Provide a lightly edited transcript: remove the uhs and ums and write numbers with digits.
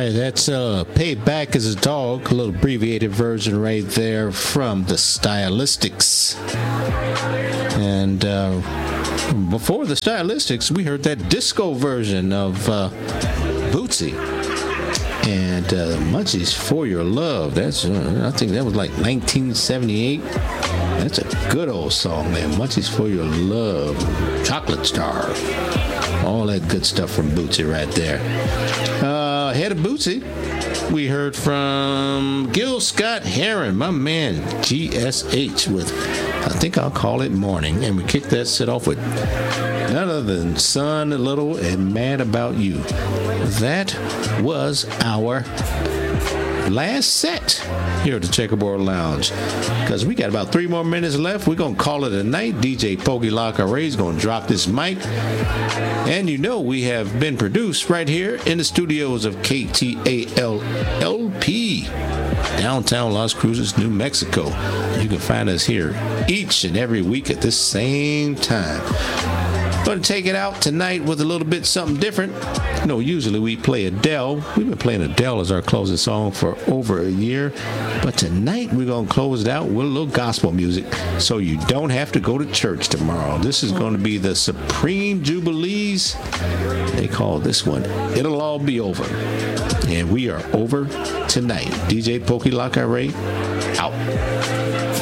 That's Payback as a Dog, a little abbreviated version right there from the Stylistics. And before the Stylistics, we heard that disco version of Bootsy and Munchies for Your Love. That's I think that was like 1978. That's a good old song, man. Munchies for Your Love, Chocolate Star, all that good stuff from Bootsy right there. Ahead of Bootsy, we heard from Gil Scott Heron, my man GSH with I think I'll call it Morning, and we kicked that set off with none other than Son Little and Mad About You. That was our last set here at the Checkerboard Lounge, because we got about 3 more minutes left. We're gonna call it a night. DJ Pokey Lockeray is gonna drop this mic, and you know we have been produced right here in the studios of KTAL-LP, downtown Las Cruces, New Mexico. You can find us here each and every week at this same time. Going to take it out tonight with a little bit something different. You know, usually we play Adele. We've been playing Adele as our closing song for over a year. But tonight we're going to close it out with a little gospel music so you don't have to go to church tomorrow. This is going to be the Supreme Jubilees. They call this one It'll All Be Over. And we are over tonight. DJ Pokey Lockeray out.